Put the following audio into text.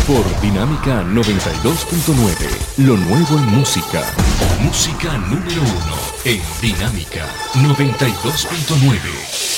Por Dinámica 92.9. Lo nuevo en música. Música número 1 en Dinámica 92.9.